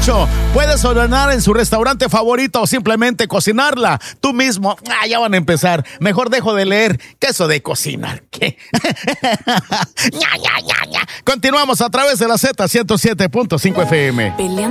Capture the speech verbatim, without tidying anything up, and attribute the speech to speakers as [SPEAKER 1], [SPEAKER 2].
[SPEAKER 1] dicho, puedes ordenar en su restaurante favorito o simplemente cocinarla tú mismo. Ah, ya van a empezar. Mejor dejo de leer que eso de cocinar. ¿Qué? Continuamos a través de la Z ciento siete punto cinco F M.